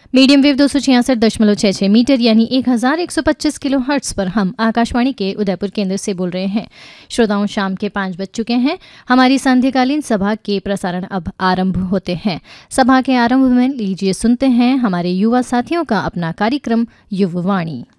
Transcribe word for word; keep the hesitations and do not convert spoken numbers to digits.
Medium wave दो सौ छियासठ दशमलव छह छह मीटर यानी एक हजार एक सौ पच्चीस किलो हर्ट्स पर हम आकाशवाणी के उदयपुर केंद्र से बोल रहे हैं। श्रोताओं, शाम के पाँच बज चुके हैं। हमारी संध्याकालीन सभा के प्रसारण अब आरंभ होते हैं। सभा के आरंभ में लीजिए सुनते हैं हमारे युवा साथियों का अपना कार्यक्रम युववाणी।